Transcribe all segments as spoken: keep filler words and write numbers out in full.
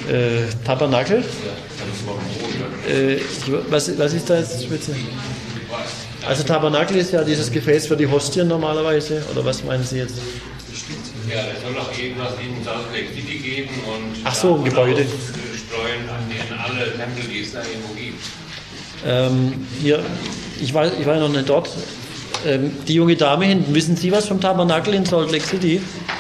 Äh, Tabernakel? Äh, was, was ist da jetzt speziell? Also Tabernakel ist ja dieses Gefäß für die Hostien normalerweise, oder was meinen Sie jetzt? Ja, es soll auch irgendwas in Salt Lake City geben und ach so, ein Gebäude. Streuen an alle Tempel, die es da irgendwo gibt. Ähm, hier, ich war, ich war noch nicht dort. Ähm, die junge Dame hinten, wissen Sie was vom Tabernakel in Salt Lake City?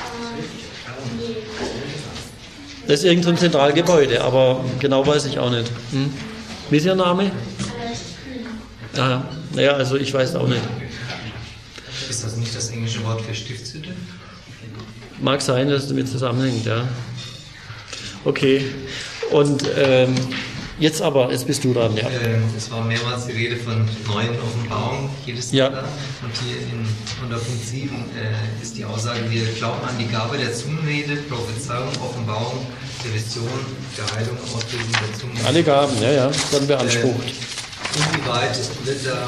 Das ist irgendein Zentralgebäude, aber genau weiß ich auch nicht. Hm? Wie ist Ihr Name? Ah, naja, also ich weiß auch nicht. Ist das nicht das englische Wort für Stiftshütte? Mag sein, dass es damit zusammenhängt, ja. Okay. Und ähm, jetzt aber, jetzt bist du dran, ja. Ähm, es war mehrmals die Rede von neuen Offenbarungen jedes Jahr. Ja. Und hier in, unter Punkt sieben äh, ist die Aussage, wir glauben an die Gabe der Zungenrede, Prophezeiung, Offenbarung, der Vision, der Heilung, Auslösung der Zungenrede. Alle Gaben, ja, ja, dann beansprucht. Äh, inwieweit wird da,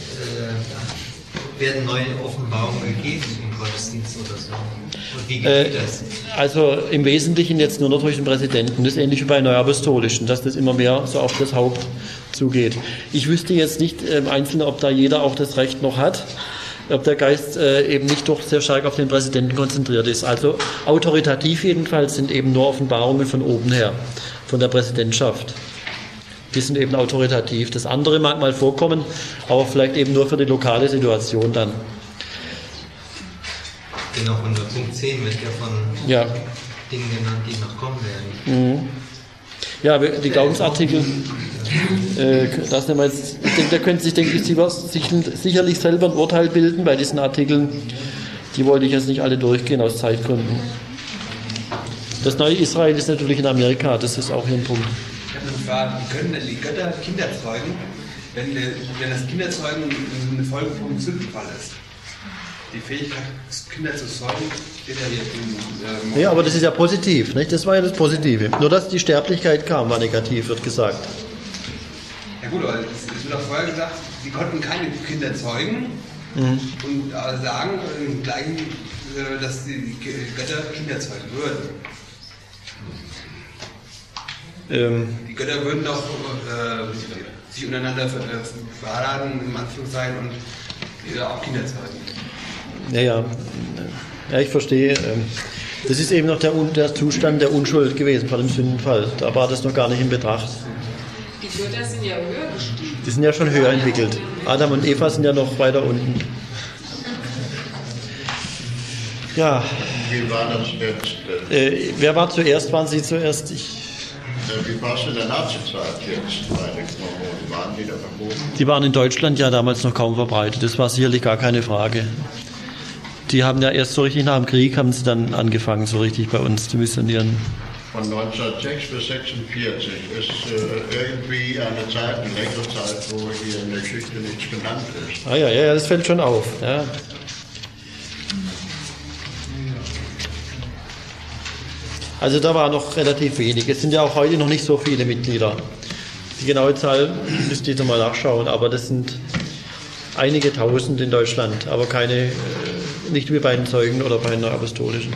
äh, werden neue Offenbarungen gegeben im Gottesdienst oder so? Und wie geht äh, das? Also im Wesentlichen jetzt nur noch durch den Präsidenten. Das ist ähnlich wie bei Neuapostolischen, dass das immer mehr so auf das Haupt zugeht. Ich wüsste jetzt nicht im äh, Einzelnen, ob da jeder auch das Recht noch hat, ob der Geist äh, eben nicht doch sehr stark auf den Präsidenten konzentriert ist. Also autoritativ jedenfalls sind eben nur Offenbarungen von oben her, von der Präsidentschaft. Die sind eben autoritativ. Das andere mag mal vorkommen, aber vielleicht eben nur für die lokale Situation dann. Genau, unter Punkt zehn wird ja von ja. Dingen genannt, die noch kommen werden. Mhm. Ja, die Glaubensartikel, äh, das nehmen wir jetzt, ich denke, da können sich, denke ich, sicherlich selber ein Urteil bilden bei diesen Artikeln. Die wollte ich jetzt nicht alle durchgehen aus Zeitgründen. Das neue Israel ist natürlich in Amerika, das ist auch hier ein Punkt. Ich habe eine Frage, wie können denn die Götter Kinder zeugen, wenn, wenn das Kinderzeugen eine Folge vom Sündenfall ist? Die Fähigkeit, Kinder zu zeugen, steht ja hier im... Äh, ja, aber das ist ja positiv, nicht? Das war ja das Positive. Nur, dass die Sterblichkeit kam, war negativ, wird gesagt. Ja gut, aber es wird auch vorher gesagt, sie konnten keine Kinder zeugen mhm. und äh, sagen im Gleichen, äh, dass die Götter Kinder zeugen würden. Ähm. Die Götter würden doch äh, sich untereinander verraten, im Anführungszeichen, und äh, auch Kinder zeugen. Ja, ja, ja, ich verstehe. Das ist eben noch der, der Zustand der Unschuld gewesen vor dem Sündenfall. Da war das noch gar nicht in Betracht. Die Götter sind ja höher gestiegen. Die sind ja schon höher entwickelt. Adam und Eva sind ja noch weiter unten. Ja. Wie war das jetzt? Äh, wer war zuerst? Waren Sie zuerst? Ich Wie war es in der Nazizeit jetzt? Waren die da verboten? Die waren in Deutschland ja damals noch kaum verbreitet. Das war sicherlich gar keine Frage. Die haben ja erst so richtig nach dem Krieg, haben sie dann angefangen, so richtig bei uns zu missionieren. Von neunzehnhundertsechs bis sechsundvierzig ist äh, irgendwie eine Zeit, eine längere Zeit, wo hier in der Geschichte nichts genannt ist. Ah ja, ja, ja, das fällt schon auf. Ja. Also da war noch relativ wenig. Es sind ja auch heute noch nicht so viele Mitglieder. Die genaue Zahl müsste ich noch mal nachschauen, aber das sind einige Tausend in Deutschland, aber keine, nicht wie bei den Zeugen oder bei den Apostolischen.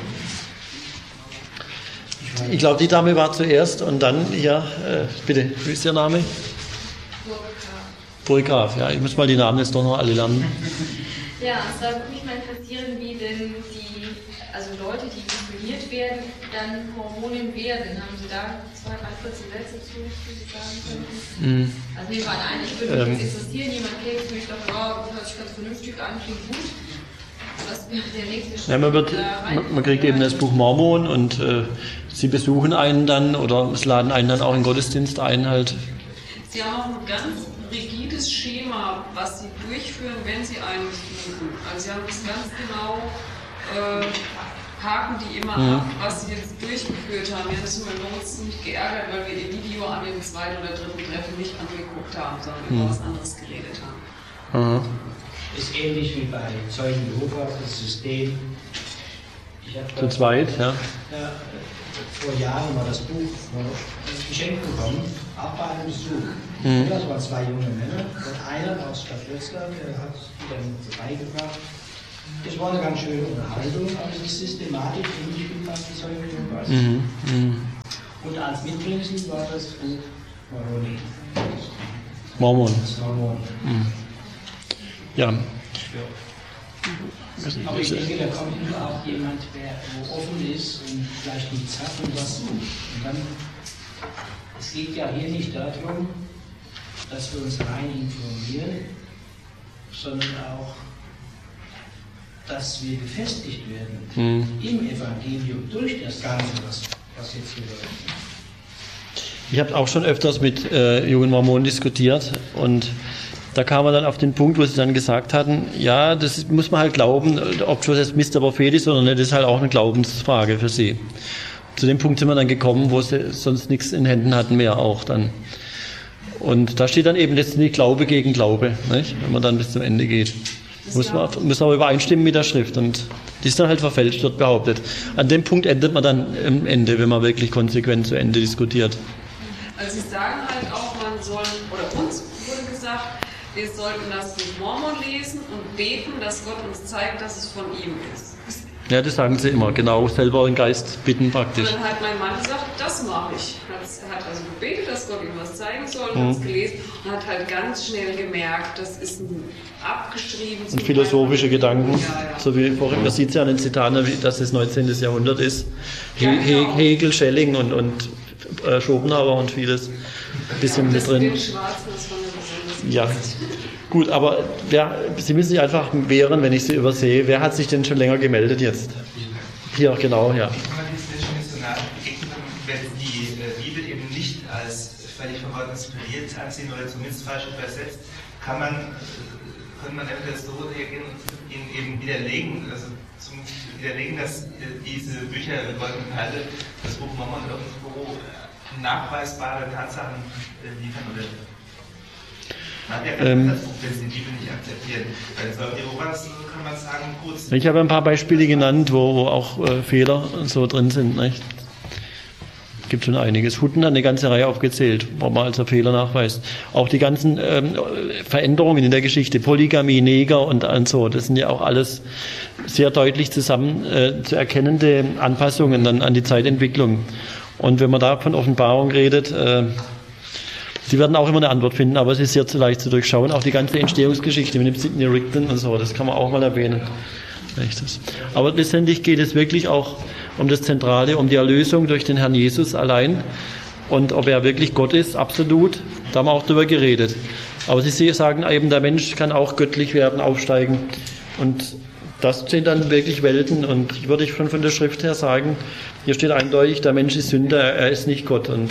Ich glaube, die Dame war zuerst und dann, ja, äh, bitte, wie ist Ihr Name? Burggraf. Ja, ich muss mal die Namen jetzt doch noch alle lernen. Ja, es würde mich mal interessieren, wie denn die, also Leute, die missioniert werden, dann Mormonen werden. Haben Sie da zwei, drei kurze Sätze zu, die Sie sagen könnten? Mhm. Also wir waren eigentlich, würde ähm, nichts existieren, jemand käme zu mir, ich dachte, oh, das hört sich ganz vernünftig an, klingt gut. Was wäre der nächste Schritt? Ja, man, wird, man, man kriegt eben das Buch Mormon und äh, sie besuchen einen dann oder es laden einen dann auch in den Gottesdienst ein halt. Sie haben auch ein ganz rigides Schema, was Sie durchführen, wenn Sie einen besuchen. Also Sie haben das ganz genau, äh, haken die immer mhm. ab, was Sie jetzt durchgeführt haben. Wir haben das immer bei uns ziemlich geärgert, weil wir Ihr Video an dem zweiten oder dritten Treffen nicht angeguckt haben, sondern mhm. über was anderes geredet haben. Mhm. Ist ähnlich wie bei Zeugen Jehovas, das System. Zu zweit, ja. ja. Vor Jahren war das Buch geschenkt bekommen, auch bei einem Besuch. Mhm. Das waren zwei junge Männer und einer aus Stadt Wetzlar, der hat es dann beigebracht. Es war eine ganz schöne Unterhaltung, aber es ist systematisch ähnlich wie bei Zeugen Jehovas. Mhm. Mhm. Und als mittelmäßig war das Buch Mormoni. Mormon. Das Mormon. Mhm. Ja. Aber ich denke, da kommt immer auch jemand, der wo offen ist und vielleicht nichts hat und was sucht. Und dann, es geht ja hier nicht darum, dass wir uns rein informieren, sondern auch, dass wir gefestigt werden mhm. im Evangelium durch das Ganze, was, was jetzt hier läuft. Ich habe auch schon öfters mit äh, jungen Mormonen diskutiert und da kam man dann auf den Punkt, wo sie dann gesagt hatten, ja, das muss man halt glauben, ob das Mister Prophet ist oder nicht, das ist halt auch eine Glaubensfrage für sie. Zu dem Punkt sind wir dann gekommen, wo sie sonst nichts in Händen hatten mehr auch dann. Und da steht dann eben letztendlich Glaube gegen Glaube, nicht? Wenn man dann bis zum Ende geht. Muss man, muss aber übereinstimmen mit der Schrift und die ist dann halt verfälscht, wird behauptet. An dem Punkt endet man dann am Ende, wenn man wirklich konsequent zu Ende diskutiert. Also sie sagen halt auch, man soll, oder uns wurde gesagt, wir sollten das Buch Mormon lesen und beten, dass Gott uns zeigt, dass es von ihm ist. Ja, das sagen sie immer, genau, selber den Geist bitten praktisch. Und dann hat mein Mann gesagt, das mache ich. Er hat also gebetet, dass Gott ihm was zeigen soll, mhm. hat es gelesen und hat halt ganz schnell gemerkt, das ist ein abgeschrieben. Und philosophische Gedanken, ja, ja. So wie vorhin, man sieht es ja an den Zitaten, dass es neunzehnten Jahrhundert ist. He- ja, genau. Hegel, Schelling und, und äh, Schopenhauer und vieles. Ein bisschen ja, mit drin. Den Schwarzen, das fand ich besonders ja. Gut, aber wer, Sie müssen sich einfach wehren, wenn ich Sie übersehe. Wer hat sich denn schon länger gemeldet jetzt? Hier, genau, ja. Kann man diesen Missionaren begegnen, wenn die äh, Bibel eben nicht als völlig von Gott inspiriert ansehen oder zumindest falsch übersetzt, kann man, äh, könnte man eventuell so reagieren und ihnen eben widerlegen, also zum widerlegen, dass äh, diese Bücher Goldene Perle, das Buch Mormon irgendwo nachweisbare Tatsachen äh, liefern oder Ähm, ich habe ein paar Beispiele genannt, wo, wo auch äh, Fehler so drin sind. Nicht? Es gibt schon einiges. Hutten hat eine ganze Reihe aufgezählt, wo man also Fehler nachweist. Auch die ganzen ähm, Veränderungen in der Geschichte, Polygamie, Neger und, und so, das sind ja auch alles sehr deutlich zusammen äh, zu erkennende Anpassungen dann an die Zeitentwicklung. Und wenn man da von Offenbarung redet, äh, Sie werden auch immer eine Antwort finden, aber es ist sehr zu leicht zu durchschauen. Auch die ganze Entstehungsgeschichte mit dem Sidney Rigdon und so, das kann man auch mal erwähnen. Aber letztendlich geht es wirklich auch um das Zentrale, um die Erlösung durch den Herrn Jesus allein. Und ob er wirklich Gott ist, absolut, da haben wir auch drüber geredet. Aber Sie sagen eben, der Mensch kann auch göttlich werden, aufsteigen. Und das sind dann wirklich Welten. Und ich würde schon von der Schrift her sagen, hier steht eindeutig, der Mensch ist Sünder, er ist nicht Gott. Und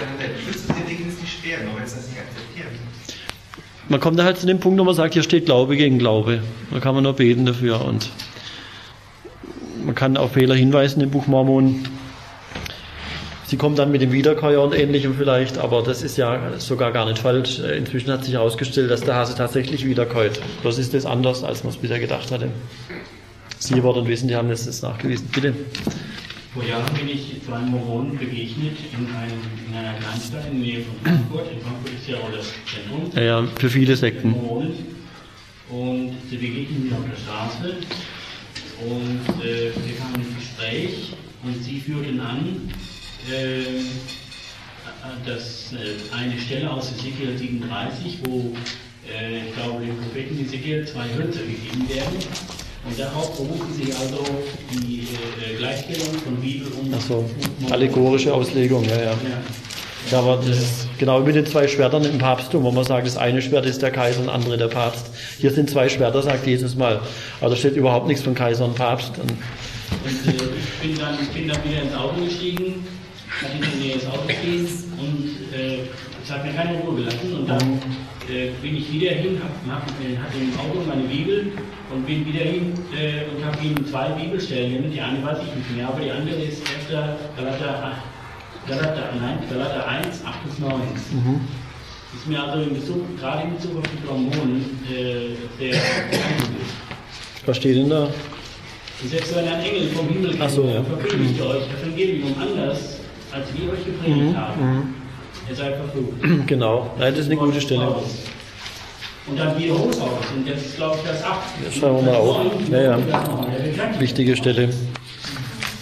man kommt da halt zu dem Punkt, wo man sagt, hier steht Glaube gegen Glaube. Da kann man nur beten dafür. Und man kann auf Fehler hinweisen im Buch Mormon. Sie kommen dann mit dem Wiederkäuer und Ähnlichem vielleicht, aber das ist ja sogar gar nicht falsch. Inzwischen hat sich herausgestellt, dass der Hase tatsächlich wiederkäut. Das ist das anders, als man es bisher gedacht hatte. Sie, Wort und Wissen, die haben das jetzt nachgewiesen. Bitte. Vor Jahren bin ich zwei Mormonen begegnet in, einem, in einer Kleinstadt in der Nähe von Frankfurt. In Frankfurt ist ja auch das Zentrum. Ja, ja, für viele Sekten. Mormonen. Und sie begegnen mir auf der Straße. Und äh, wir kamen ins Gespräch und sie führten an, äh, dass äh, eine Stelle aus Ezekiel siebenunddreißig, wo äh, ich glaube, dem Propheten Ezekiel zwei Hölzer gegeben werden. Und darauf berufen sie also die äh, Gleichstellung von Bibel und... Ach so, allegorische Auslegung, ja, ja. ja. Ja, aber das ist genau mit den zwei Schwertern im Papsttum, wo man sagt, das eine Schwert ist der Kaiser und das andere der Papst. Hier sind zwei Schwerter, sagt Jesus mal. Aber da steht überhaupt nichts von Kaiser und Papst. Und, und äh, ich bin dann, bin dann wieder ins Auto gestiegen, nach hinter mir ins Auto gestiegen und äh, es hat mir keine Ruhe gelassen. Und dann äh, bin ich wieder hin, habe hab, hab im Auto meine Bibel und bin wieder hin äh, und habe ihnen zwei Bibelstellen genannt. Die eine weiß ich nicht mehr, aber die andere ist erster Galater, Galater, nein, Galater eins, acht bis neun. Mhm. Ist mir also in Bezug, gerade in Bezug auf die Mormonen äh, sehr Was steht denn da? Selbst wenn ein Engel vom Himmel kommt, so, ja. verkündigt mhm. euch das Evangelium anders, als wir euch gepredigt mhm. haben. Mhm. Ihr seid verflucht. Genau, nein, das ist eine gute Stelle. Und dann wiederholt aus. Und jetzt ist, glaube ich, das acht. Das schreiben wir mal auf. Ja, ja. Wichtige Stelle.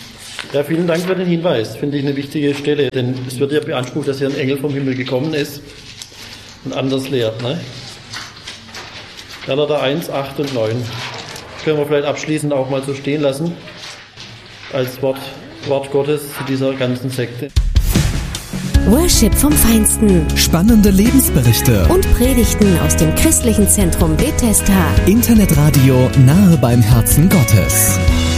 Ja, vielen Dank für den Hinweis. Finde ich eine wichtige Stelle, denn es wird ja beansprucht, dass hier ein Engel vom Himmel gekommen ist und anders lehrt. Ne? Galater eins, acht und neun. Das können wir vielleicht abschließend auch mal so stehen lassen, als Wort, Wort Gottes zu dieser ganzen Sekte. Worship vom Feinsten. Spannende Lebensberichte. Und Predigten aus dem christlichen Zentrum Bethesda. Internetradio nahe beim Herzen Gottes.